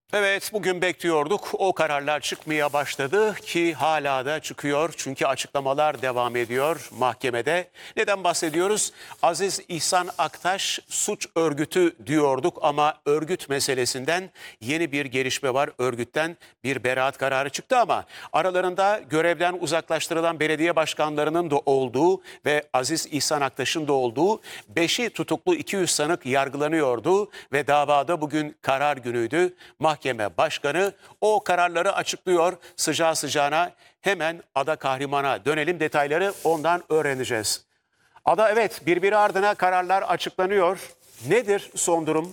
Evet, bugün bekliyorduk. O kararlar çıkmaya başladı ki hala da çıkıyor. Çünkü açıklamalar devam ediyor mahkemede. Neden bahsediyoruz? Aziz İhsan Aktaş suç örgütü diyorduk ama örgüt meselesinden yeni bir gelişme var. Örgütten bir beraat kararı çıktı ama aralarında görevden uzaklaştırılan belediye başkanlarının da olduğu ve Aziz İhsan Aktaş'ın da olduğu 5'i tutuklu 200 sanık yargılanıyordu ve davada bugün karar günüydü. Mahkeme başkanı o kararları açıklıyor sıcağı sıcağına. Hemen Ada Kahraman'a dönelim, detayları ondan öğreneceğiz. Ada, evet, birbiri ardına kararlar açıklanıyor. Nedir son durum?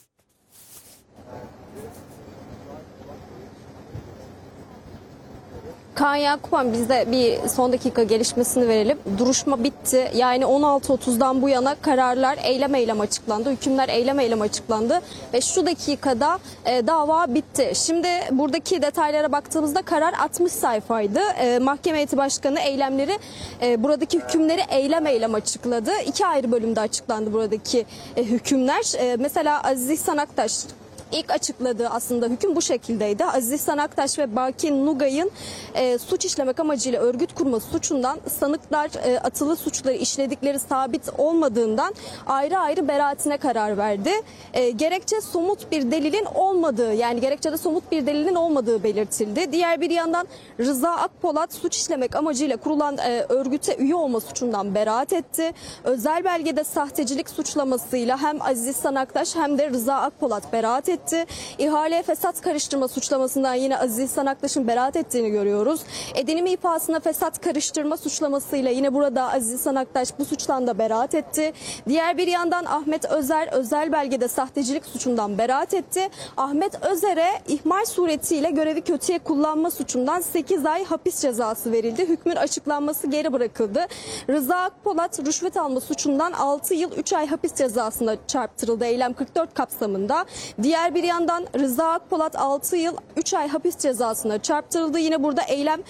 Kaan Yakuban, biz de bir son dakika gelişmesini verelim. Duruşma bitti. Yani 16.30'dan bu yana kararlar eylem açıklandı. Hükümler eylem açıklandı. Ve şu dakikada dava bitti. Şimdi buradaki detaylara baktığımızda karar 60 sayfaydı. Mahkeme heyeti başkanı eylemleri, buradaki hükümleri eylem açıkladı. İki ayrı bölümde açıklandı buradaki hükümler. Mesela Aziz İhsan Aktaş İlk açıkladığı aslında hüküm bu şekildeydi. Aziz İhsan Aktaş ve Baki Nugay'ın suç işlemek amacıyla örgüt kurma suçundan sanıklar atılı suçları işledikleri sabit olmadığından ayrı ayrı beraatine karar verdi. Gerekçe somut bir delilin olmadığı, yani gerekçede somut bir delilin olmadığı belirtildi. Diğer bir yandan Rıza Akpolat suç işlemek amacıyla kurulan örgüte üye olma suçundan beraat etti. Özel belgede sahtecilik suçlamasıyla hem Aziz İhsan Aktaş hem de Rıza Akpolat beraat etti. İhaleye fesat karıştırma suçlamasından yine Aziz İhsan Aktaş'ın beraat ettiğini görüyoruz. Edinim ihfasına fesat karıştırma suçlamasıyla yine burada Aziz İhsan Aktaş bu suçtan da beraat etti. Diğer bir yandan Ahmet Özer özel belgede sahtecilik suçundan beraat etti. Ahmet Özer'e ihmal suretiyle görevi kötüye kullanma suçundan 8 ay hapis cezası verildi. Hükmün açıklanması geri bırakıldı. Rıza Akpolat rüşvet alma suçundan 6 yıl 3 ay hapis cezasına çarptırıldı. Eylem 44 kapsamında. Diğer bir yandan Rıza Akpolat 6 yıl 3 ay hapis cezasına çarptırıldı. Yine burada eylem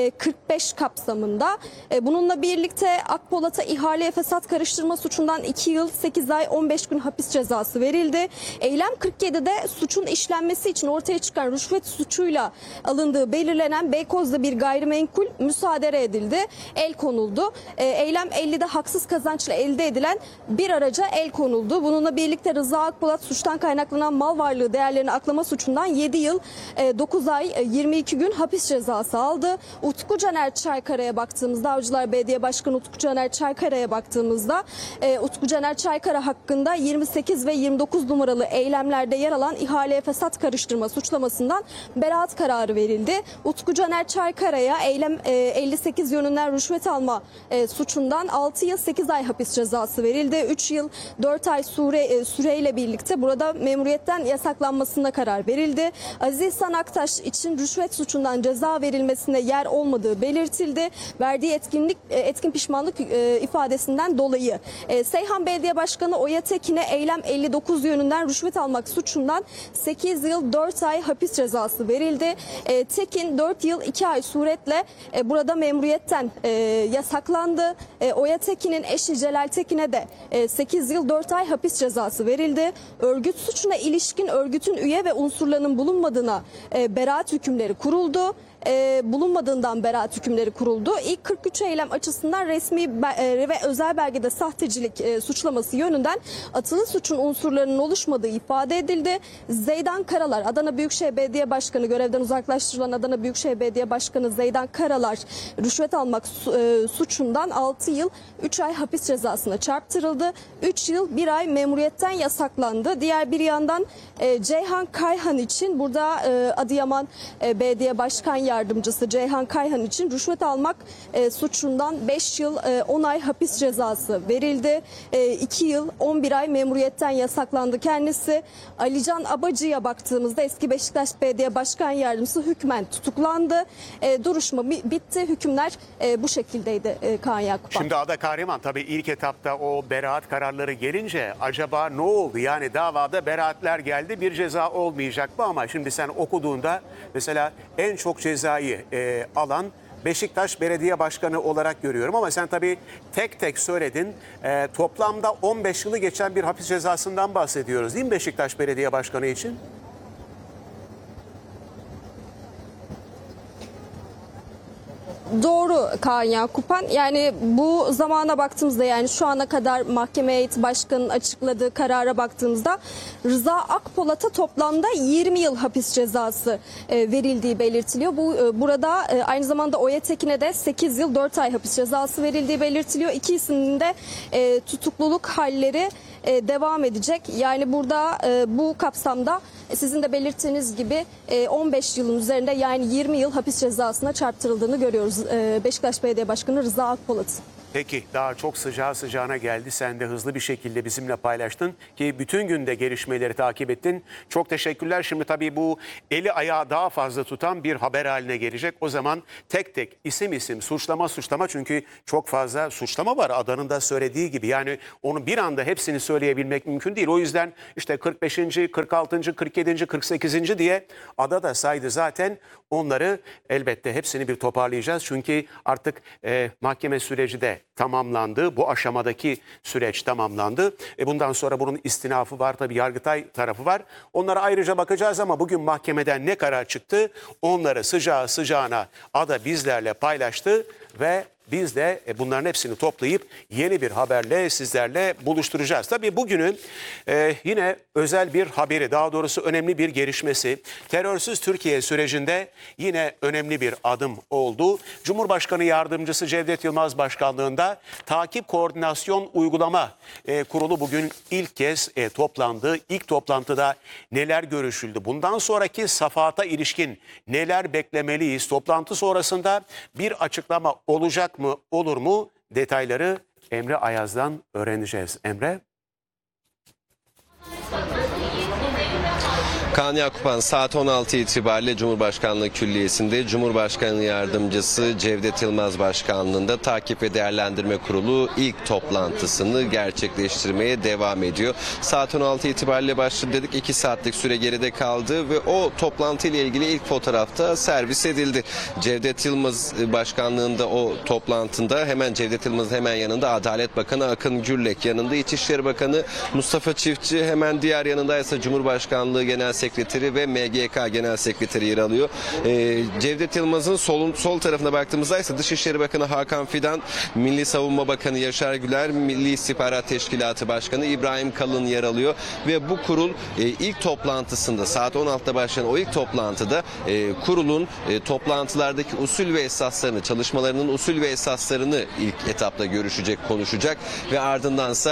45 kapsamında. Bununla birlikte Akpolat'a ihaleye fesat karıştırma suçundan 2 yıl 8 ay 15 gün hapis cezası verildi. Eylem 47'de suçun işlenmesi için ortaya çıkan rüşvet suçuyla alındığı belirlenen Beykoz'da bir gayrimenkul müsaade edildi. El konuldu. Eylem 50'de haksız kazançla elde edilen bir araca el konuldu. Bununla birlikte Rıza Akpolat suçtan kaynaklanan mal varlığı değerlerini aklama suçundan 7 yıl 9 ay 22 gün hapis cezası aldı. Utku Caner Çaykara'ya baktığımızda, Avcılar Belediye Başkanı Utku Caner Çaykara'ya baktığımızda Utku Caner Çaykara hakkında 28 ve 29 numaralı eylemlerde yer alan ihaleye fesat karıştırma suçlamasından beraat kararı verildi. Utku Caner Çaykara'ya eylem 58 yönünden rüşvet alma suçundan 6 yıl 8 ay hapis cezası verildi. 3 yıl 4 ay süreyle birlikte burada memuriyetten yasaklanmasına karar verildi. Aziz İhsan Aktaş için rüşvet suçundan ceza verilmesine yer olmadığı belirtildi. Verdiği etkin pişmanlık ifadesinden dolayı. Seyhan Belediye Başkanı Oya Tekin'e eylem 59 yönünden rüşvet almak suçundan 8 yıl 4 ay hapis cezası verildi. Tekin 4 yıl 2 ay suretle burada memuriyetten yasaklandı. Oya Tekin'in eşi Celal Tekin'e de 8 yıl 4 ay hapis cezası verildi. Örgüt suçuna ilişkin örgütün üye ve unsurlarının bulunmadığına beraat hükümleri kuruldu. Bulunmadığından beraat hükümleri kuruldu. İlk 43 eylem açısından resmi ve özel belgede sahtecilik suçlaması yönünden atılı suçun unsurlarının oluşmadığı ifade edildi. Zeydan Karalar, Adana Büyükşehir Belediye Başkanı, görevden uzaklaştırılan Adana Büyükşehir Belediye Başkanı Zeydan Karalar rüşvet almak suçundan 6 yıl 3 ay hapis cezasına çarptırıldı. 3 yıl 1 ay memuriyetten yasaklandı. Diğer bir yandan Ceyhan Kayhan için burada Adıyaman Belediye Başkan Yardımcısı Ceyhan Kayhan için rüşvet almak suçundan 5 yıl 10 ay hapis cezası verildi. 2 yıl 11 ay memuriyetten yasaklandı kendisi. Alican Abacı'ya baktığımızda eski Beşiktaş Belediye Başkan Yardımcısı hükmen tutuklandı. Duruşma bitti. Hükümler bu şekildeydi Kaan Yakuban. Şimdi Ada Kahraman, tabii ilk etapta o beraat kararları gelince acaba ne oldu? Yani davada beraatler geldi, bir ceza olmayacak mı? Ama şimdi sen okuduğunda mesela en çok cezayı alan Beşiktaş Belediye Başkanı olarak görüyorum ama sen tabii tek tek söyledin. Toplamda 15 yılı geçen bir hapis cezasından bahsediyoruz değil mi Beşiktaş Belediye Başkanı için? Doğru Kaan Yakupen. Yani bu zamana baktığımızda, yani şu ana kadar mahkeme heyeti başkanının açıkladığı karara baktığımızda Rıza Akpolat'a toplamda 20 yıl hapis cezası verildiği belirtiliyor. Burada aynı zamanda Oya Tekin'e de 8 yıl 4 ay hapis cezası verildiği belirtiliyor. İkisinin de tutukluluk halleri devam edecek. Yani burada bu kapsamda sizin de belirttiğiniz gibi 15 yılın üzerinde, yani 20 yıl hapis cezasına çarptırıldığını görüyoruz Beşiktaş Belediye Başkanı Rıza Akpolat'ın. Peki, daha çok sıcağı sıcağına geldi. Sen de hızlı bir şekilde bizimle paylaştın ki bütün günde gelişmeleri takip ettin. Çok teşekkürler. Şimdi tabii bu eli ayağı daha fazla tutan bir haber haline gelecek. O zaman tek tek isim isim suçlama çünkü çok fazla suçlama var adanın da söylediği gibi. Yani onu bir anda hepsini söyleyebilmek mümkün değil. O yüzden işte 45. 46. 47. 48. diye ada da saydı zaten. Onları elbette hepsini bir toparlayacağız. Çünkü artık mahkeme süreci de tamamlandı. Bu aşamadaki süreç tamamlandı. Bundan sonra bunun istinafı var, tabii Yargıtay tarafı var. Onlara ayrıca bakacağız ama bugün mahkemeden ne karar çıktı? Onları sıcağı sıcağına ada bizlerle paylaştı ve biz de bunların hepsini toplayıp yeni bir haberle sizlerle buluşturacağız. Tabii bugünün yine özel bir haberi, daha doğrusu önemli bir gelişmesi. Terörsüz Türkiye sürecinde yine önemli bir adım oldu. Cumhurbaşkanı Yardımcısı Cevdet Yılmaz Başkanlığında Takip Koordinasyon Uygulama Kurulu bugün ilk kez toplandı. İlk toplantıda neler görüşüldü? Bundan sonraki safhata ilişkin neler beklemeliyiz? Toplantı sonrasında bir açıklama olacak mı, olur mu? Detayları Emre Ayaz'dan öğreneceğiz. Emre? Kaan Yakupen, saat 16 itibariyle Cumhurbaşkanlığı Külliyesi'nde Cumhurbaşkanı Yardımcısı Cevdet Yılmaz Başkanlığı'nda Takip ve Değerlendirme Kurulu ilk toplantısını gerçekleştirmeye devam ediyor. Saat 16 itibariyle başladı dedik. 2 saatlik süre geride kaldı ve o toplantı ile ilgili ilk fotoğrafta servis edildi. Cevdet Yılmaz Başkanlığı'nda o toplantında hemen Cevdet Yılmaz'ın hemen yanında Adalet Bakanı Akın Gürlek, yanında İçişleri Bakanı Mustafa Çiftçi, hemen diğer yanındaysa Cumhurbaşkanlığı Genel Sekreteri ve MGK Genel Sekreteri yer alıyor. Cevdet Yılmaz'ın sol tarafına baktığımızda ise Dışişleri Bakanı Hakan Fidan, Milli Savunma Bakanı Yaşar Güler, Milli İstihbarat Teşkilatı Başkanı İbrahim Kalın yer alıyor ve bu kurul ilk toplantısında saat 16'da başlayan o ilk toplantıda kurulun toplantılardaki usul ve esaslarını, çalışmalarının usul ve esaslarını ilk etapta görüşecek, konuşacak ve ardındansa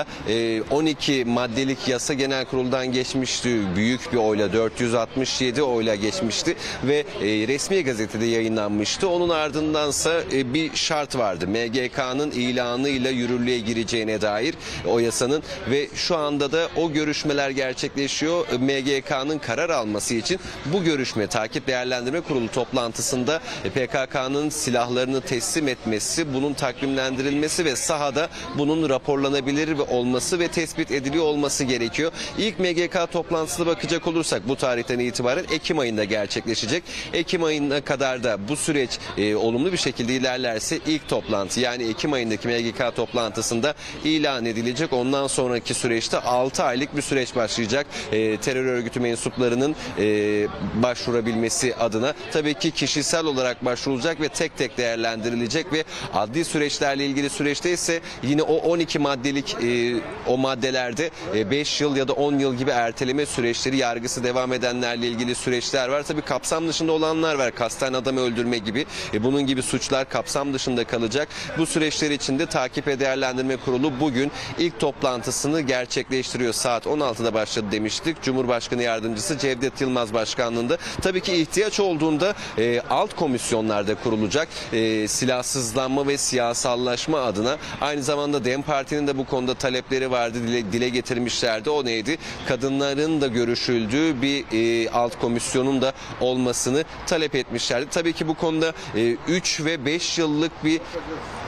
12 maddelik yasa genel kuruldan geçmişti. Büyük bir oyla, 467 oyla geçmişti ve resmi gazetede yayınlanmıştı. Onun ardındansa bir şart vardı. MGK'nın ilanıyla yürürlüğe gireceğine dair o yasanın ve şu anda da o görüşmeler gerçekleşiyor. MGK'nın karar alması için bu görüşme, Takip Değerlendirme Kurulu toplantısında PKK'nın silahlarını teslim etmesi, bunun takvimlendirilmesi ve sahada bunun raporlanabilir ve olması ve tespit ediliyor olması gerekiyor. İlk MGK toplantısına bakacak olursak bu tarihten itibaren Ekim ayında gerçekleşecek. Ekim ayına kadar da bu süreç olumlu bir şekilde ilerlerse ilk toplantı, yani Ekim ayındaki MGK toplantısında ilan edilecek. Ondan sonraki süreçte 6 aylık bir süreç başlayacak. Terör örgütü mensuplarının başvurabilmesi adına tabii ki kişisel olarak başvurulacak ve tek tek değerlendirilecek ve adli süreçlerle ilgili süreçte ise yine o 12 maddelik o maddelerde 5 yıl ya da 10 yıl gibi erteleme süreçleri, yargısı devam edenlerle ilgili süreçler var. Tabii kapsam dışında olanlar var. Kasten adam öldürme gibi. Bunun gibi suçlar kapsam dışında kalacak. Bu süreçler içinde Takip ve Değerlendirme Kurulu bugün ilk toplantısını gerçekleştiriyor. Saat 16'da başladı demiştik. Cumhurbaşkanı Yardımcısı Cevdet Yılmaz Başkanlığında. Tabii ki ihtiyaç olduğunda alt komisyonlarda kurulacak. Silahsızlanma ve siyasallaşma adına. Aynı zamanda DEM Parti'nin de bu konuda talepleri vardı. Dile getirmişlerdi. O neydi? Kadınların da görüşüldüğü bir alt komisyonun da olmasını talep etmişlerdi. Tabii ki bu konuda 3 ve 5 yıllık bir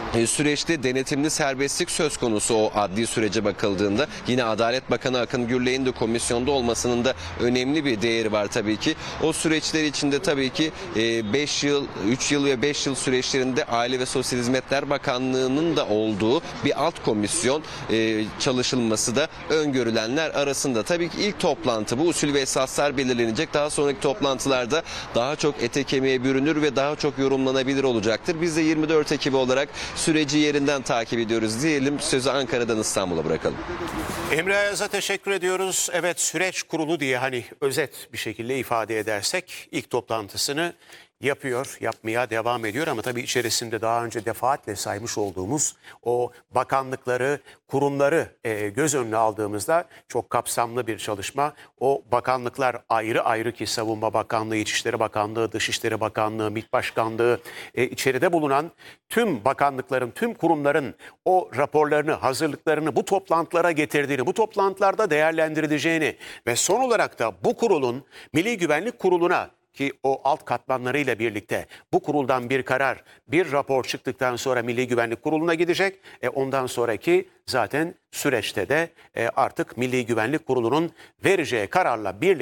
Süreçte denetimli serbestlik söz konusu o adli sürece bakıldığında. Yine Adalet Bakanı Akın Gürley'in de komisyonda olmasının da önemli bir değeri var tabii ki. O süreçler içinde tabii ki 5 yıl, 3 yıl ve 5 yıl süreçlerinde Aile ve Sosyal Hizmetler Bakanlığı'nın da olduğu bir alt komisyon çalışılması da öngörülenler arasında. Tabii ki ilk toplantı bu, usul ve esaslar belirlenecek. Daha sonraki toplantılarda daha çok ete kemiğe bürünür ve daha çok yorumlanabilir olacaktır. Biz de 24 ekibi olarak süreci yerinden takip ediyoruz diyelim. Sözü Ankara'dan İstanbul'a bırakalım. Emre Ayaz'a teşekkür ediyoruz. Evet, süreç kurulu diye hani özet bir şekilde ifade edersek ilk toplantısını yapıyor, yapmaya devam ediyor ama tabii içerisinde daha önce defaatle saymış olduğumuz o bakanlıkları, kurumları göz önüne aldığımızda çok kapsamlı bir çalışma. O bakanlıklar ayrı ayrı ki Savunma Bakanlığı, İçişleri Bakanlığı, Dışişleri Bakanlığı, MİT Başkanlığı, içeride bulunan tüm bakanlıkların, tüm kurumların o raporlarını, hazırlıklarını bu toplantılara getirdiğini, bu toplantılarda değerlendirileceğini ve son olarak da bu kurulun Milli Güvenlik Kurulu'na ki o alt katmanlarıyla birlikte bu kuruldan bir karar, bir rapor çıktıktan sonra Milli Güvenlik Kurulu'na gidecek. Ondan sonraki zaten süreçte de artık Milli Güvenlik Kurulu'nun vereceği kararla birlikte